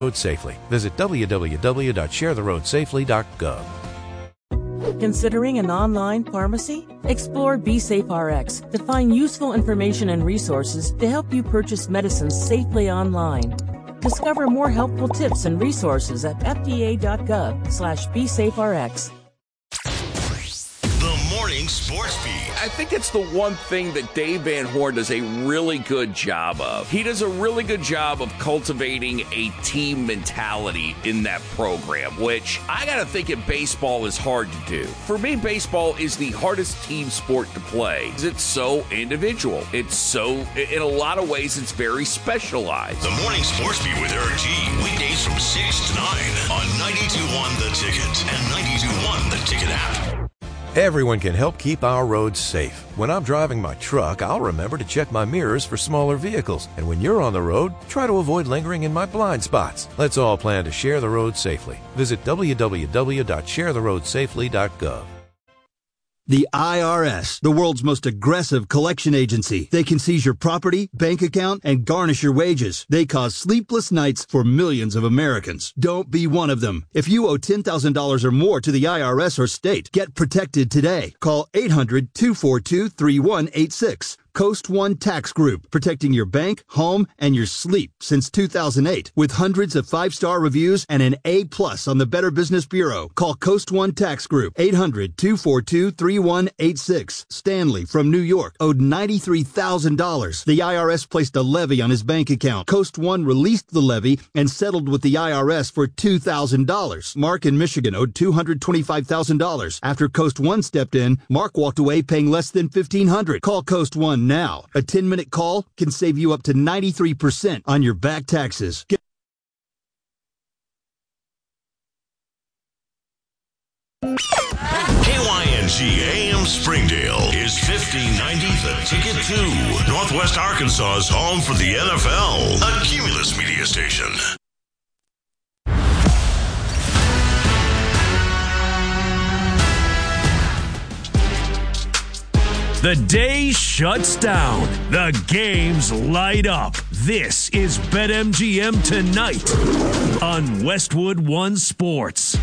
Safely. Visit www.sharetheroadsafely.gov. Considering an online pharmacy? Explore BeSafeRx to find useful information and resources to help you purchase medicines safely online. Discover more helpful tips and resources at fda.gov/BeSafeRx. The Morning Sports Beat. I think it's the one thing that Dave Van Horn does a really good job of. He does a really good job of cultivating a team mentality in that program, which I got to think in baseball is hard to do. For me, baseball is the hardest team sport to play. It's so individual. It's so, in a lot of ways, it's very specialized. The Morning Sports Beat with Eric G. Weekdays from 6 to 9 on 92.1 The Ticket and 92.1 The Ticket app. Everyone can help keep our roads safe. When I'm driving my truck, I'll remember to check my mirrors for smaller vehicles. And when you're on the road, try to avoid lingering in my blind spots. Let's all plan to share the road safely. Visit www.sharetheroadsafely.gov. The IRS, the world's most aggressive collection agency. They can seize your property, bank account, and garnish your wages. They cause sleepless nights for millions of Americans. Don't be one of them. If you owe $10,000 or more to the IRS or state, get protected today. Call 800-242-3186. Coast One Tax Group, protecting your bank, home, and your sleep since 2008. With hundreds of 5-star reviews and an A+ on the Better Business Bureau. Call Coast One Tax Group, 800-242-3186. Stanley from New York owed $93,000. The IRS placed a levy on his bank account. Coast One released the levy and settled with the IRS for $2,000. Mark in Michigan owed $225,000. After Coast One stepped in, Mark walked away paying less than $1,500. Call Coast One now. A 10-minute call can save you up to 93% on your back taxes. KYNG AM Springdale is 1590 The Ticket 2. Northwest Arkansas's home for the NFL. A Cumulus media station. The day shuts down. The games light up. This is BetMGM Tonight on Westwood One Sports.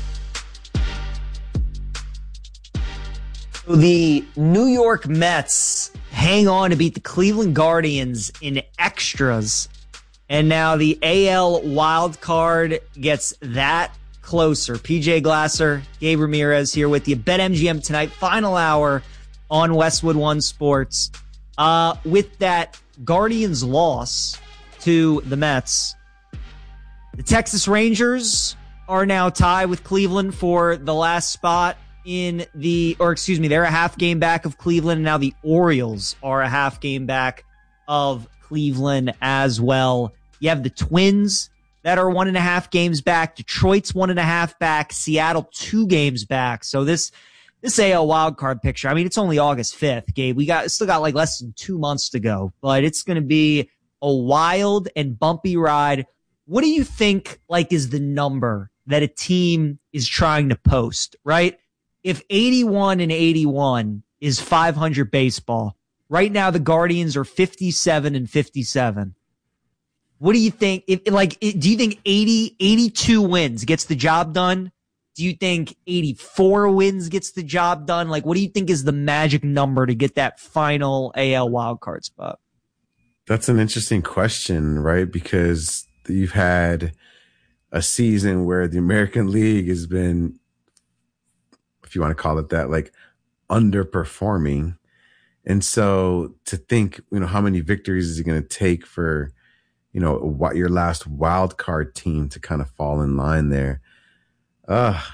The New York Mets hang on to beat the Cleveland Guardians in extras. And now the AL wild card gets that closer. PJ Glasser, Gabe Ramirez here with you. BetMGM Tonight, final hour on Westwood One Sports. With that Guardians loss to the Mets, the Texas Rangers are now tied with Cleveland for the last spot they're a half game back of Cleveland, and now the Orioles are a half game back of Cleveland as well. You have the Twins that are 1.5 games back, Detroit's 1.5 back, Seattle 2 games back. So this AL wildcard picture, I mean, it's only August 5th, Gabe. We still got like less than 2 months to go, but it's going to be a wild and bumpy ride. What do you think is the number that a team is trying to post, right? If 81 and 81 is 500 baseball, right now the Guardians are 57 and 57. What do you think? Do you think 82 wins gets the job done? Do you think 84 wins gets the job done? What do you think is the magic number to get that final AL wildcard spot? That's an interesting question, right? Because you've had a season where the American League has been, if you want to call it that, underperforming. And so to think, how many victories is it going to take for, what your last wild card team to kind of fall in line there? I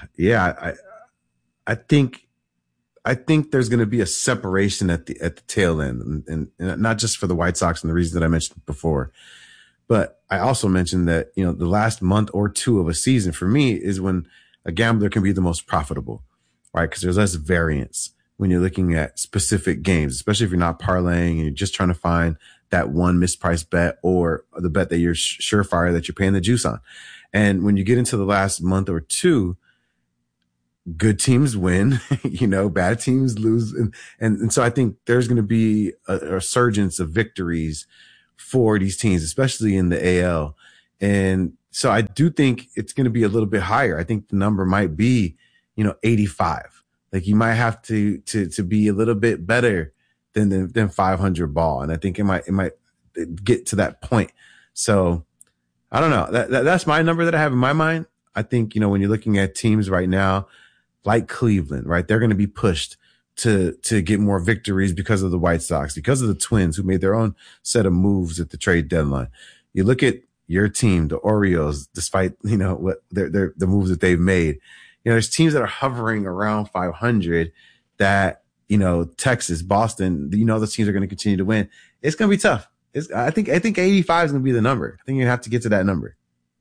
think there's going to be a separation at the tail end, and not just for the White Sox and the reasons that I mentioned before, but I also mentioned that, the last month or two of a season for me is when a gambler can be the most profitable, right? Because there's less variance when you're looking at specific games, especially if you're not parlaying and you're just trying to find that one mispriced bet or the bet that you're surefire that you're paying the juice on. And when you get into the last month or two, good teams win, bad teams lose. And so I think there's going to be a resurgence of victories for these teams, especially in the AL. And So I do think it's going to be a little bit higher. I think the number might be, 85. Like you might have to be a little bit better than 500 ball. And I think it might get to that point. So I don't know. That's my number that I have in my mind. I think, when you're looking at teams right now, like Cleveland, right? They're going to be pushed to get more victories because of the White Sox, because of the Twins who made their own set of moves at the trade deadline. You look at your team, the Orioles, despite, what the moves that they've made, there's teams that are hovering around 500 that, Texas, Boston, those teams are going to continue to win. It's going to be tough. I think 85 is going to be the number. I think you have to get to that number.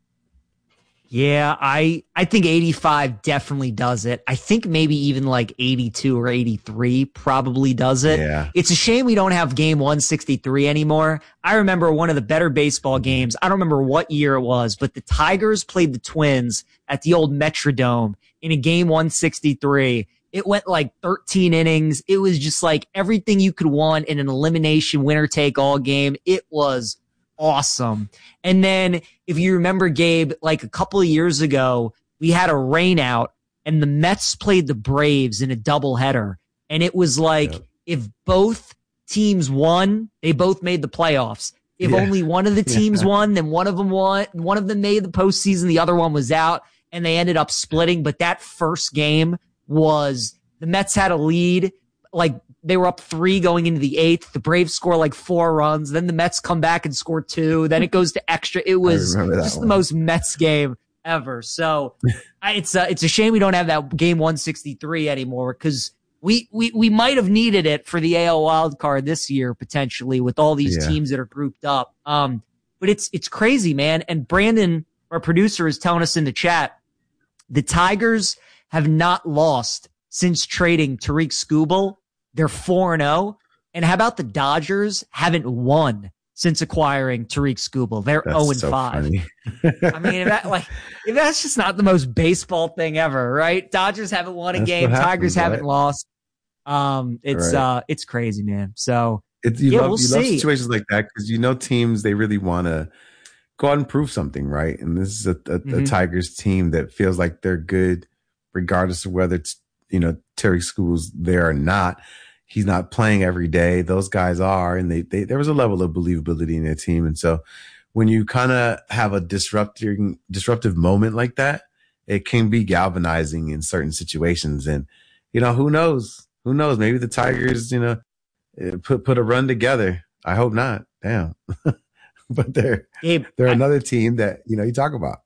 Yeah, I think 85 definitely does it. I think maybe even like 82 or 83 probably does it. Yeah. It's a shame we don't have game 163 anymore. I remember one of the better baseball games. I don't remember what year it was, but the Tigers played the Twins at the old Metrodome in a game 163. It went like 13 innings. It was just like everything you could want in an elimination winner take all game. It was awesome. And then if you remember, Gabe, like a couple of years ago, we had a rain out and the Mets played the Braves in a doubleheader. And it was like, if both teams won, they both made the playoffs. If only one of the teams won, then one of them won. One of them made the postseason. The other one was out and they ended up splitting. But that first game was the Mets had a lead. Like they were up 3 going into the 8th. The Braves score like 4 runs. Then the Mets come back and score 2. Then it goes to extra. It was just the most Mets game ever. So it's a shame we don't have that game 163 anymore because we might have needed it for the AL wild card this year potentially with all these teams that are grouped up. But it's crazy, man. And Brandon, our producer, is telling us in the chat, the Tigers have not lost since trading Tariq Skubal. They're 4-0. And how about the Dodgers haven't won since acquiring Tariq Skubal? They're 0-5. I mean, if that's just not the most baseball thing ever, right? Dodgers haven't won a game. Tigers haven't lost. It's crazy, man. So you we'll love see. situations like that because teams, they really want to go out and prove something, right? And this is a Tigers team that feels like they're good regardless of whether it's Terry Skubal's there or not. He's not playing every day. Those guys are, and there was a level of believability in their team. And so when you kind of have a disruptive moment like that, it can be galvanizing in certain situations. And, who knows? Who knows? Maybe the Tigers, put a run together. I hope not. Damn. But they're another team that, you talk about.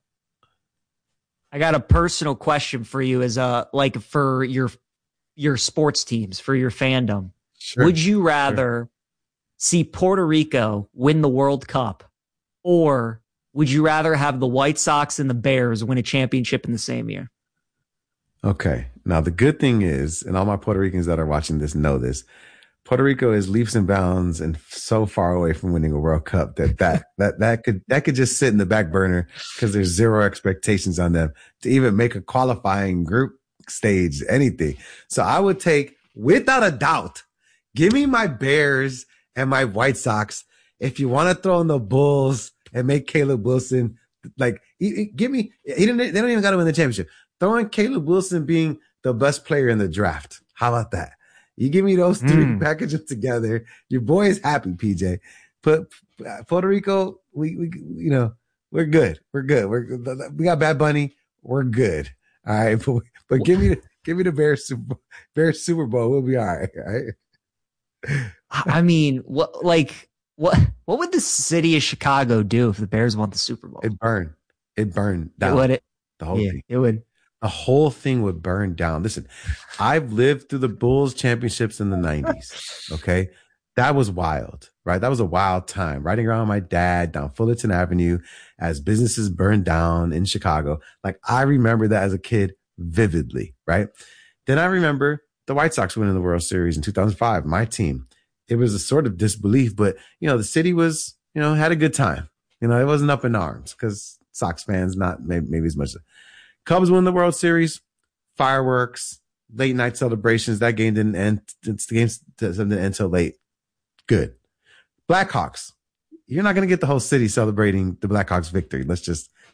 I got a personal question for you as for your sports teams, for your fandom. Sure. Would you rather see Puerto Rico win the World Cup, or would you rather have the White Sox and the Bears win a championship in the same year? Okay. Now the good thing is, and all my Puerto Ricans that are watching this know this, Puerto Rico is leaps and bounds and so far away from winning a World Cup that could just sit in the back burner because there's zero expectations on them to even make a qualifying group stage, anything. So I would take, without a doubt, give me my Bears and my White Sox. If you want to throw in the Bulls and make Caleb Wilson, give me, they don't even got to win the championship. Throw in Caleb Wilson being the best player in the draft. How about that? You give me those 3, package them together. Your boy is happy, PJ. But Puerto Rico, we're good. We're good. We got Bad Bunny. We're good. All right. But give me the Bears Super Bowl. We'll be all right. All right. I mean, what would the city of Chicago do if the Bears won the Super Bowl? It burned down. Would it? The whole thing. It would. The whole thing would burn down. Listen, I've lived through the Bulls championships in the 90s. Okay. That was wild, right? That was a wild time. Riding around with my dad down Fullerton Avenue as businesses burned down in Chicago. I remember that as a kid vividly, right? Then I remember the White Sox winning the World Series in 2005, my team. It was a sort of disbelief, but, the city was, had a good time. It wasn't up in arms because Sox fans, not maybe as much. Cubs win the World Series, fireworks, late night celebrations. That game didn't end. The game didn't end until late. Good. Blackhawks. You're not going to get the whole city celebrating the Blackhawks victory. Let's just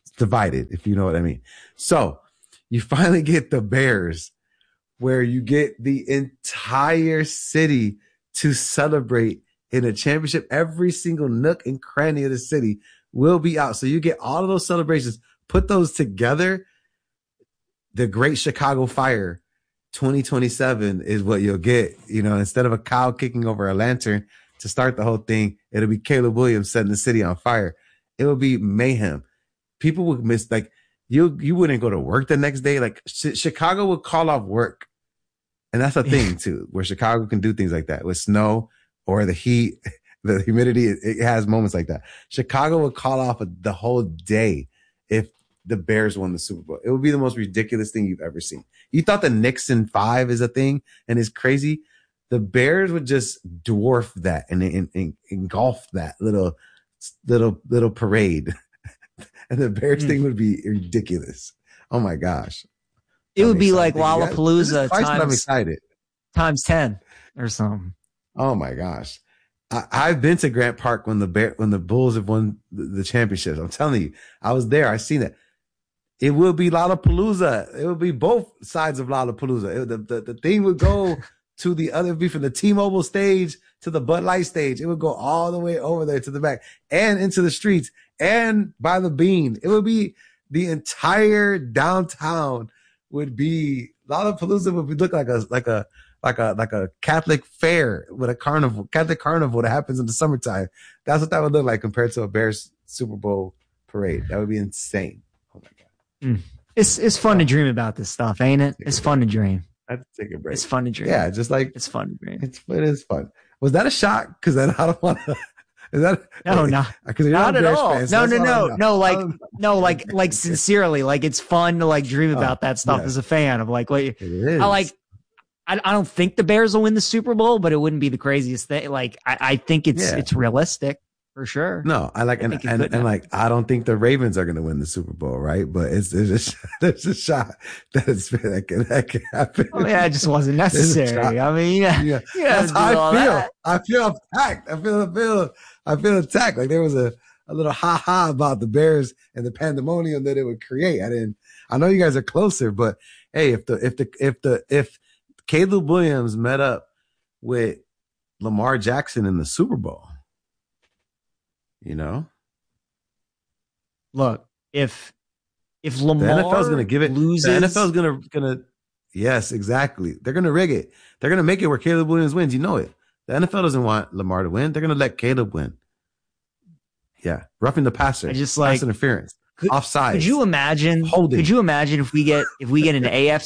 divided, if you know what I mean. So you finally get the Bears, where you get the entire city to celebrate in a championship. Every single nook and cranny of the city will be out. So you get all of those celebrations, put those together. The Great Chicago Fire 2027 is what you'll get. You know, instead of a cow kicking over a lantern to start the whole thing, it'll be Caleb Williams setting the city on fire. It will be mayhem. People would miss, like, you wouldn't go to work the next day. Like, Chicago would call off work. And that's a thing too, where Chicago can do things like that with snow or the heat, the humidity. It has moments like that. Chicago would call off the whole day if the Bears won the Super Bowl. It would be the most ridiculous thing you've ever seen. You thought the Knicks in 5 is a thing and is crazy. The Bears would just dwarf that and engulf that little parade. And the Bears thing would be ridiculous. Oh my gosh. It would be like Lollapalooza times 10 or something. Oh my gosh. I've been to Grant Park when the Bulls have won the championships. I'm telling you, I was there. I've seen it. It will be Lollapalooza. It will be both sides of Lollapalooza. The thing would go to the other, be from the T-Mobile stage to the Bud Light stage. It would go all the way over there to the back and into the streets and by the Bean. It would be the entire downtown would be Lollapalooza would look like a Catholic fair with a Catholic carnival that happens in the summertime. That's what that would look like compared to a Bears Super Bowl parade. That would be insane. Oh my God. It's fun to dream about this stuff, ain't it? It's fun to dream. I have to take a break. It's fun to dream. Yeah, just like it's fun to dream. It is fun. Was that a shot? Because I don't want to. Is that not at all? No, like sincerely, like it's fun to like dream about that stuff as a fan of like, it is. I don't think the Bears will win the Super Bowl, but it wouldn't be the craziest thing. Like I think it's realistic for sure. No, I don't think the Ravens are going to win the Super Bowl, right? But there's a shot that can happen. Oh yeah, it just wasn't necessary. I mean, that's how I feel. I feel attacked. I feel attacked. Like there was a little ha about the Bears and the pandemonium that it would create. I know you guys are closer, but hey, if Caleb Williams met up with Lamar Jackson in the Super Bowl, you know, look, if Lamar the NFL's going to give it, loses, the NFL's going to, yes, exactly. They're going to rig it. They're going to make it where Caleb Williams wins. You know it. The NFL doesn't want Lamar to win. They're going to let Caleb win. Yeah, roughing the passer, pass interference, offside. Could you imagine? Could you imagine if we get an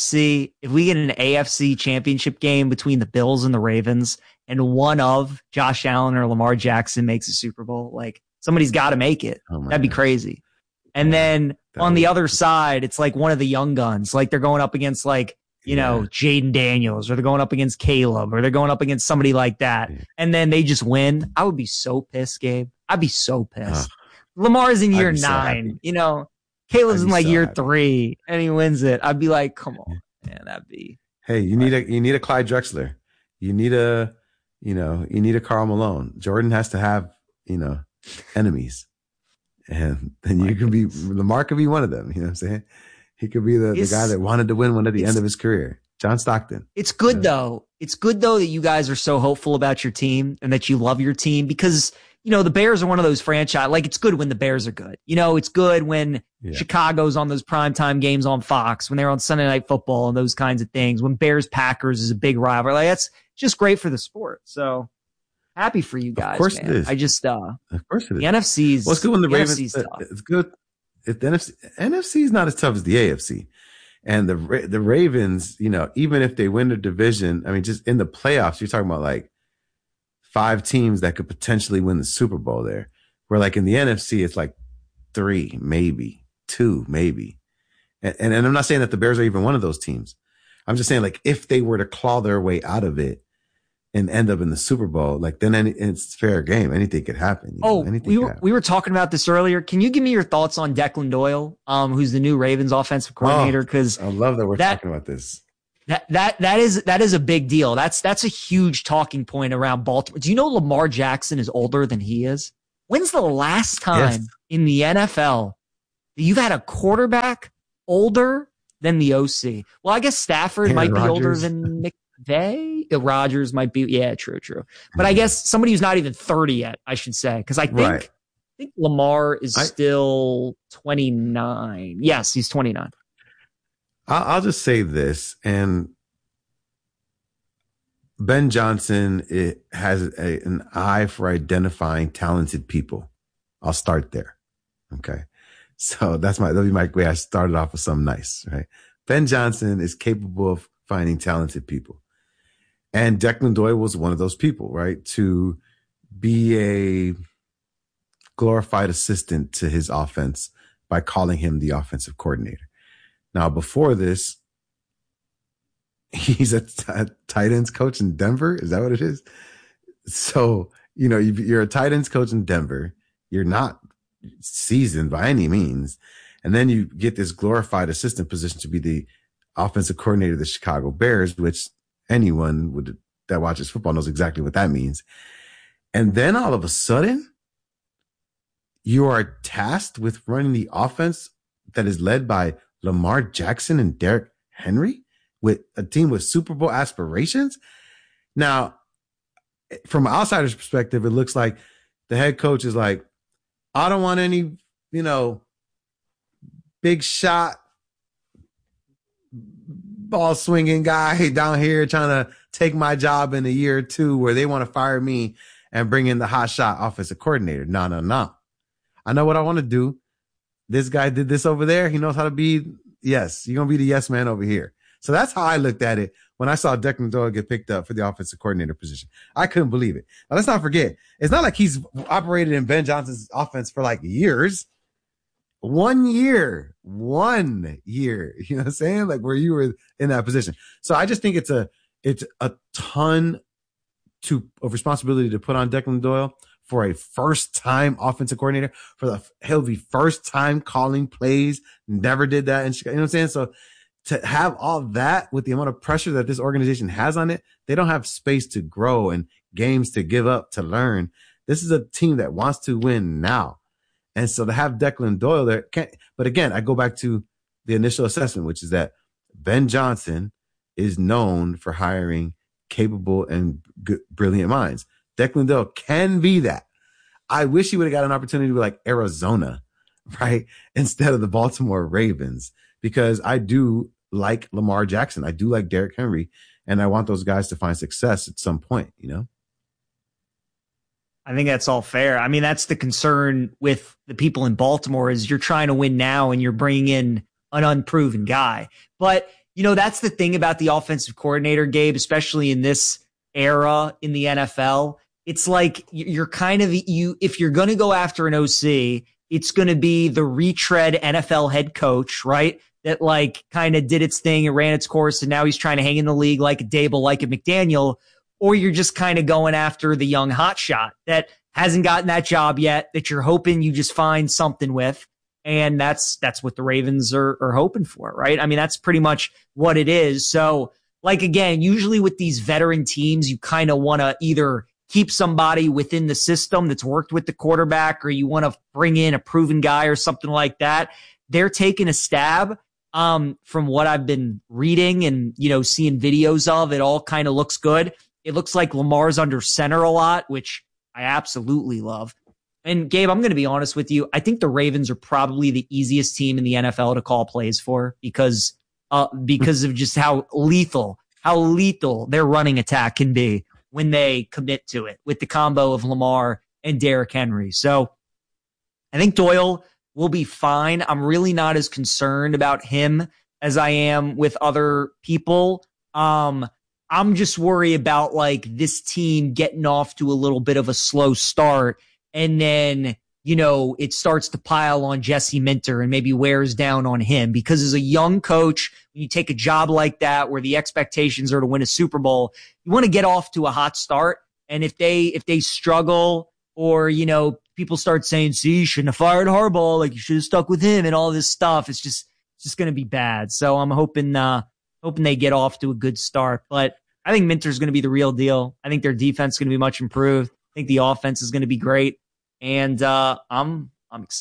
AFC championship game between the Bills and the Ravens, and one of Josh Allen or Lamar Jackson makes a Super Bowl? Like somebody's got to make it. That'd be crazy. And then on the other side, it's like one of the young guns. Like they're going up against like, you know, Jaden Daniels, or they're going up against Caleb, or they're going up against somebody like that. And then they just win. I would be so pissed, Gabe. I'd be so pissed. Lamar's in year 9, you know, Caleb's in like year 3 and he wins it. I'd be like, come on, man, that'd be. Hey, you need a Clyde Drexler. You need a Karl Malone. Jordan has to have, enemies. And then you could be, Lamar could be one of them. You know what I'm saying? He could be the guy that wanted to win one at the end of his career. John Stockton. It's good though. It's good though that you guys are so hopeful about your team and that you love your team, because the Bears are one of those franchise. Like it's good when the Bears are good. It's good when Chicago's on those primetime games on Fox, when they're on Sunday Night Football and those kinds of things. When Bears Packers is a big rivalry, like that's just great for the sport. So happy for you guys. Of course, man. It is. I just of course it is. The NFC's. Well, it's good when the Ravens. It's good if the NFC is not as tough as the AFC, and the Ravens. Even if they win the division, I mean, just in the playoffs, you're talking about like 5 teams that could potentially win the Super Bowl there. Where like in the NFC, it's like 3, maybe 2, maybe. And I'm not saying that the Bears are even one of those teams. I'm just saying like if they were to claw their way out of it and end up in the Super Bowl, like then it's fair game. Anything could happen. We were talking about this earlier. Can you give me your thoughts on Declan Doyle, who's the new Ravens offensive coordinator? Because I love that we're talking about this. That is a big deal. That's a huge talking point around Baltimore. Do you know Lamar Jackson is older than he is? When's the last time in the NFL you've had a quarterback older than the OC. Well, I guess Stafford might be older than McVay. Rodgers might be. Yeah, true. But I guess somebody who's not even 30 yet, I should say, because I think Lamar is still 29. Yes, he's 29. I'll just say this, and Ben Johnson has an eye for identifying talented people. I'll start there. Okay. So that'll be my way. I started off with something nice, right? Ben Johnson is capable of finding talented people. And Declan Doyle was one of those people, right? To be a glorified assistant to his offense by calling him the offensive coordinator. Now, before this, he's a tight ends coach in Denver. Is that what it is? So, you're a tight ends coach in Denver. You're not seasoned by any means. And then you get this glorified assistant position to be the offensive coordinator of the Chicago Bears, which anyone that watches football knows exactly what that means. And then all of a sudden, you are tasked with running the offense that is led by Lamar Jackson and Derrick Henry, with a team with Super Bowl aspirations. Now, from an outsider's perspective, it looks like the head coach is like, I don't want any, big shot ball swinging guy down here trying to take my job in a year or two where they want to fire me and bring in the hot shot offensive coordinator. No. I know what I want to do. This guy did this over there. He knows how to be. Yes, you're going to be the yes man over here. So that's how I looked at it when I saw Declan Doyle get picked up for the offensive coordinator position. I couldn't believe it. Now, let's not forget, it's not like he's operated in Ben Johnson's offense for like years. 1 year. You know what I'm saying? Like where you were in that position. So I just think it's a ton of responsibility to put on Declan Doyle for a first-time offensive coordinator. He'll be first-time calling plays. Never did that in Chicago. You know what I'm saying? So to have all that with the amount of pressure that this organization has on it, they don't have space to grow and games to give up to learn. This is a team that wants to win now. And so to have Declan Doyle there, but again, I go back to the initial assessment, which is that Ben Johnson is known for hiring capable and brilliant minds. Declan Doyle can be that. I wish he would have got an opportunity to be like Arizona, right? Instead of the Baltimore Ravens, because I do like Lamar Jackson. I do like Derrick Henry, and I want those guys to find success at some point, I think that's all fair. I mean, that's the concern with the people in Baltimore is you're trying to win now and you're bringing in an unproven guy. But, that's the thing about the offensive coordinator, Gabe, especially in this era in the NFL. It's like you're if you're going to go after an OC, it's going to be the retread NFL head coach, right? That kind of did its thing and ran its course. And now he's trying to hang in the league like a Dable, like a McDaniel. Or you're just kind of going after the young hotshot that hasn't gotten that job yet, that you're hoping you just find something with. And that's what the Ravens are hoping for, right? I mean, that's pretty much what it is. So, again, usually with these veteran teams, you kind of want to either keep somebody within the system that's worked with the quarterback, or you want to bring in a proven guy or something like that. They're taking a stab. From what I've been reading and, seeing videos of, it all kind of looks good. It looks like Lamar's under center a lot, which I absolutely love. And Gabe, I'm going to be honest with you. I think the Ravens are probably the easiest team in the NFL to call plays for because of just how lethal their running attack can be when they commit to it with the combo of Lamar and Derrick Henry. So I think Doyle will be fine. I'm really not as concerned about him as I am with other people. I'm just worried about this team getting off to a little bit of a slow start. And then, it starts to pile on Jesse Minter and maybe wears down on him, because as a young coach, when you take a job like that, where the expectations are to win a Super Bowl, you want to get off to a hot start. And if they struggle, or, people start saying, see, you shouldn't have fired Harbaugh, you should have stuck with him and all this stuff, it's just going to be bad. So I'm hoping they get off to a good start. But I think Minter's going to be the real deal. I think their defense is going to be much improved. I think the offense is going to be great. And I'm excited.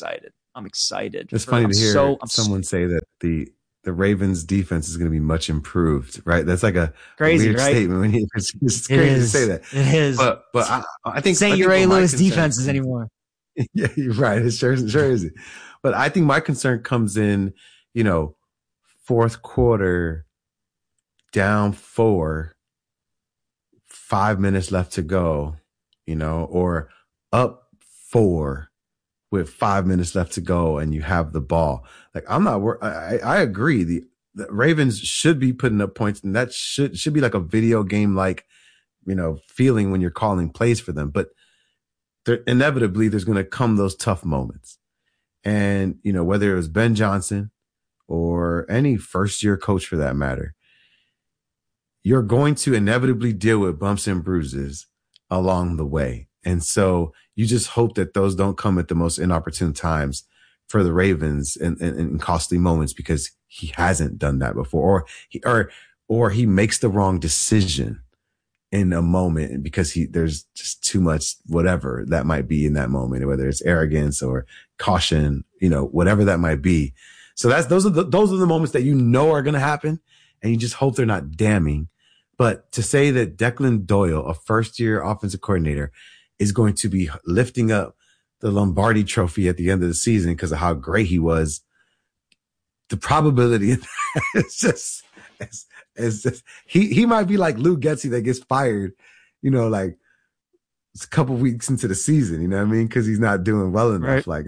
I'm excited. It's funny to hear someone say that the Ravens defense is going to be much improved, right? That's like a crazy, weird right? statement. It's crazy to say that. It is. But I think St. Ray Lewis defenses anymore. Yeah, you're right. It sure is. But I think my concern comes in, fourth quarter, down 4, 5 minutes left to go, or up 4 with 5 minutes left to go and you have the ball. Like, I'm not I agree. The Ravens should be putting up points, and that should be like a video game, like, feeling when you're calling plays for them. But inevitably there's going to come those tough moments. And, whether it was Ben Johnson or any first year coach for that matter, you're going to inevitably deal with bumps and bruises along the way. And so you just hope that those don't come at the most inopportune times for the Ravens and costly moments, because he hasn't done that before, or he makes the wrong decision in a moment because there's just too much whatever that might be in that moment, whether it's arrogance or caution, whatever that might be. So those are the moments that are going to happen, and you just hope they're not damning. But to say that Declan Doyle, a first-year offensive coordinator, is going to be lifting up the Lombardi Trophy at the end of the season because of how great he was, the probability of that is just he might be like Lou Getsy that gets fired, like it's a couple weeks into the season, you know what I mean? Because he's not doing well enough. Right.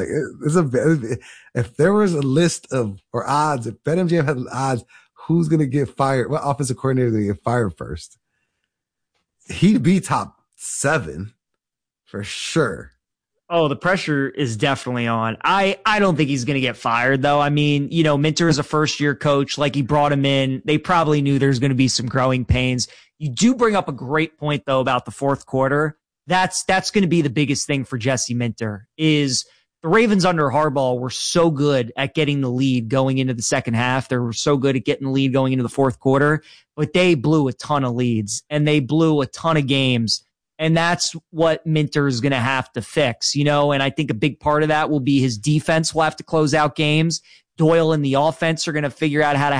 If there was a list or odds, if BetMGM had odds, who's going to get fired? What offensive coordinator is going to get fired first? He'd be top 7 for sure. Oh, the pressure is definitely on. I don't think he's going to get fired, though. I mean, Minter is a first-year coach. Like, he brought him in. They probably knew there's going to be some growing pains. You do bring up a great point, though, about the fourth quarter. That's going to be the biggest thing for Jesse Minter, is the Ravens under Harbaugh were so good at getting the lead going into the second half. They were so good at getting the lead going into the fourth quarter, but they blew a ton of leads and they blew a ton of games. And that's what Minter is going to have to fix, and I think a big part of that will be his defense will have to close out games. Doyle and the offense are going to figure out how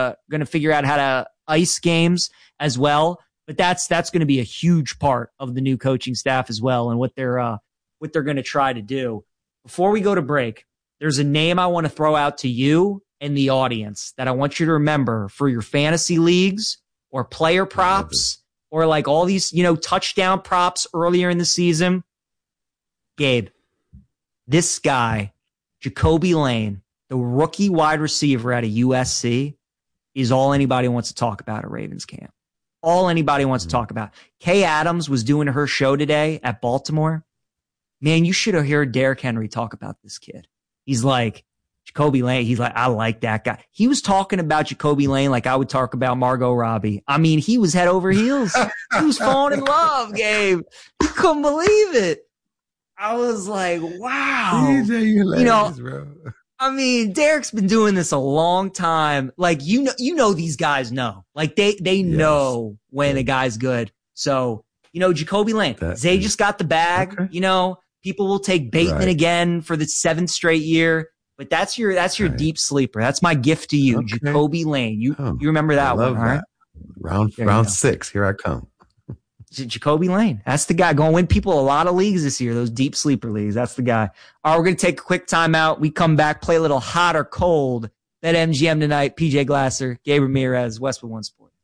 to ice games as well. But that's going to be a huge part of the new coaching staff as well, and what they're going to try to do. Before we go to break, there's a name I want to throw out to you and the audience that I want you to remember for your fantasy leagues or player props, or like all these, touchdown props earlier in the season. Gabe, this guy, Jacoby Lane, the rookie wide receiver out of USC, is all anybody wants to talk about at Ravens camp. All anybody wants to talk about. Kay Adams was doing her show today at Baltimore. Man, you should have heard Derrick Henry talk about this kid. He's like, Jacoby Lane, he's like, I like that guy. He was talking about Jacoby Lane like I would talk about Margot Robbie. I mean, he was head over heels. He was falling in love, Gabe. You couldn't believe it. I was like, wow. Bro. I mean, Derrick's been doing this a long time. Like, these guys know. Like, they know when a guy's good. So, Jacoby Lane, Zay just got the bag. Okay. People will take Bateman again for the 7th straight year. But that's your deep sleeper. That's my gift to you, okay. Jacoby Lane. You remember that one, all right? Round 6, here I come. Jacoby Lane. That's the guy. Going to win people a lot of leagues this year, those deep sleeper leagues. That's the guy. All right, we're going to take a quick timeout. We come back, play a little hot or cold. BetMGM tonight. PJ Glasser, Gabe Ramirez, Westwood One Sports.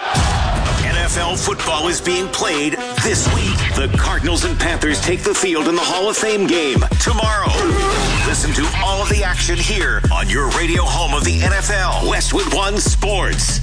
NFL football is being played this week. The Cardinals and Panthers take the field in the Hall of Fame game tomorrow. Listen to all of the action here on your radio home of the NFL, Westwood One Sports.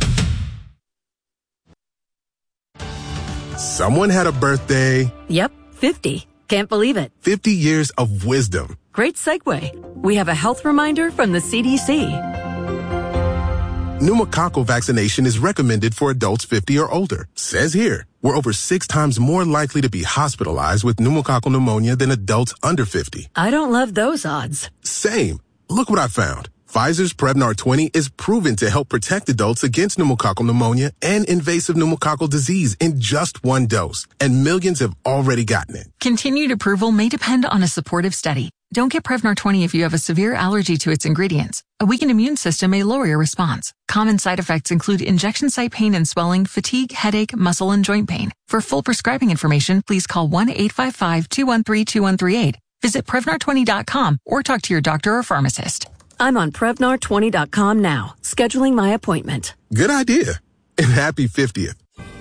Someone had a birthday. Yep, 50. Can't believe it. 50 years of wisdom. Great segue. We have a health reminder from the CDC. Pneumococcal vaccination is recommended for adults 50 or older. Says here, we're over 6 times more likely to be hospitalized with pneumococcal pneumonia than adults under 50. I don't love those odds. Same. Look what I found. Pfizer's Prevnar 20 is proven to help protect adults against pneumococcal pneumonia and invasive pneumococcal disease in just 1 dose. And millions have already gotten it. Continued approval may depend on a supportive study. Don't get Prevnar 20 if you have a severe allergy to its ingredients. A weakened immune system may lower your response. Common side effects include injection site pain and swelling, fatigue, headache, muscle, and joint pain. For full prescribing information, please call 1-855-213-2138. Visit Prevnar20.com or talk to your doctor or pharmacist. I'm on Prevnar20.com now, scheduling my appointment. Good idea. And happy 50th.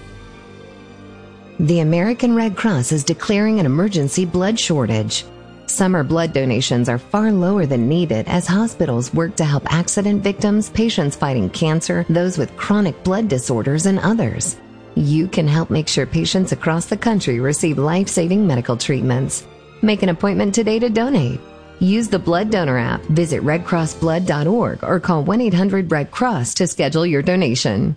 The American Red Cross is declaring an emergency blood shortage. Summer blood donations are far lower than needed as hospitals work to help accident victims, patients fighting cancer, those with chronic blood disorders, and others. You can help make sure patients across the country receive life-saving medical treatments. Make an appointment today to donate. Use the Blood Donor app, visit redcrossblood.org, or call 1-800-RED-CROSS to schedule your donation.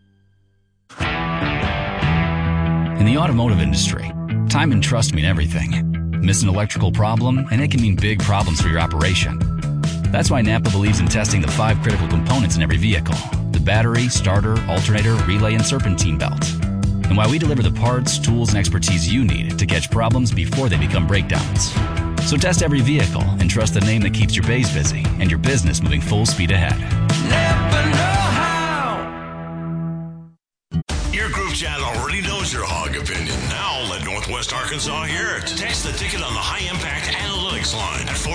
In the automotive industry, time and trust mean everything. Miss an electrical problem, and it can mean big problems for your operation. That's why Napa believes in testing the 5 critical components in every vehicle: the battery, starter, alternator, relay, and serpentine belt. And why we deliver the parts, tools, and expertise you need to catch problems before they become breakdowns. So test every vehicle and trust the name that keeps your bays busy and your business moving full speed ahead. Never know how. Your group chat already knows your hog opinion. Now let Northwest Arkansas hear it. Text the ticket on the High Impact Analytics line at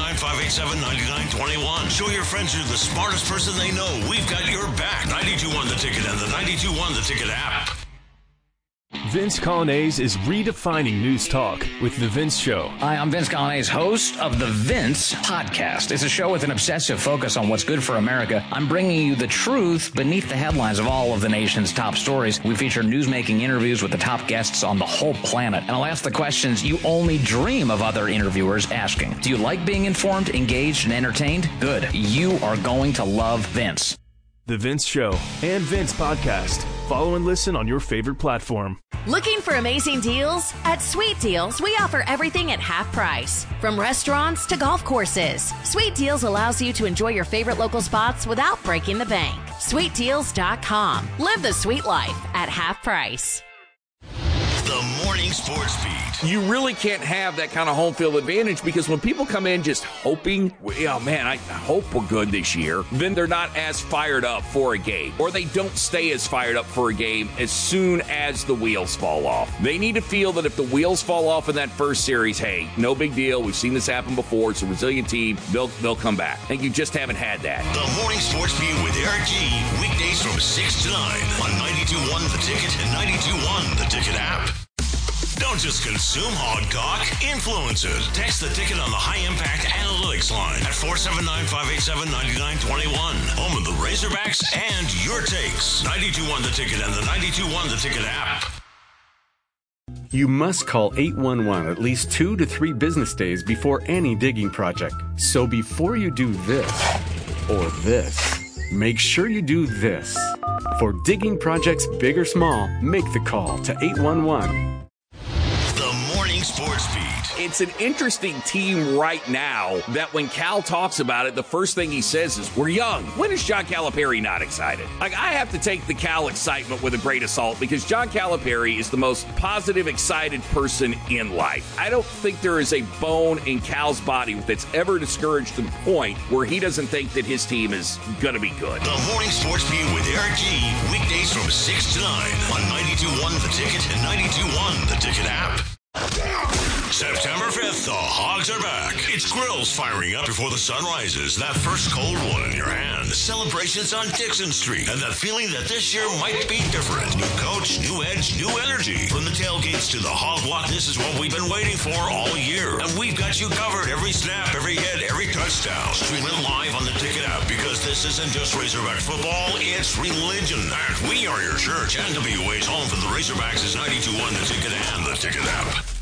479-587-9921. Show your friends you're the smartest person they know. We've got your back. 92.1 The Ticket and the 92.1 The Ticket app. Vince Colonnese is redefining news talk with The Vince Show. Hi, I'm Vince Colonnese, host of The Vince Podcast. It's a show with an obsessive focus on what's good for America. I'm bringing you the truth beneath the headlines of all of the nation's top stories. We feature newsmaking interviews with the top guests on the whole planet. And I'll ask the questions you only dream of other interviewers asking. Do you like being informed, engaged, and entertained? Good. You are going to love Vince. The Vince Show and Vince Podcast. Follow and listen on your favorite platform. Looking for amazing deals? At Sweet Deals, we offer everything at half price. From restaurants to golf courses, Sweet Deals allows you to enjoy your favorite local spots without breaking the bank. SweetDeals.com. Live the sweet life at half price. The Morning Sports Beat. You really can't have that kind of home field advantage because when people come in just hoping, oh man, I hope we're good this year, then they're not as fired up for a game, or they don't stay as fired up for a game as soon as the wheels fall off. They need to feel that if the wheels fall off in that first series, hey, no big deal. We've seen this happen before. It's a resilient team. They'll come back. And you just haven't had that. The Morning Sports Beat with Eric G. Weekdays from 6 to 9 on 92.1 The Ticket and 92.1 The Ticket app. Don't just consume hog talk, influence it. Text the ticket on the High Impact Analytics line at 479-587-9921. Home of the Razorbacks and your takes. 92.1 The Ticket and the 92.1 The Ticket app. You must call 811 at least 2 to 3 business days before any digging project. So before you do this or this, make sure you do this. For digging projects big or small, make the call to 811. Sports Beat. It's an interesting team right now that when Cal talks about it, the first thing he says is, we're young. When is John Calipari not excited? Like, I have to take the Cal excitement with a grain of salt because John Calipari is the most positive, excited person in life. I don't think there is a bone in Cal's body that's ever discouraged to the point where he doesn't think that his team is going to be good. The Morning Sports Beat with Eric G. Weekdays from 6 to 9 on 92.1 The Ticket and 92.1 The Ticket app. September 5th, the Hogs are back. It's grills firing up before the sun rises. That first cold one in your hand. Celebrations on Dixon Street. And that feeling that this year might be different. New coach, new edge, new energy. From the tailgates to the hog block, this is what we've been waiting for all year. And we've got you covered. Every snap, every hit, every touchdown. Stream it live on the Ticket app because this isn't just Razorback football, it's religion. And we are your church. And WA's home for the Razorbacks is 92.1 The Ticket and the Ticket app.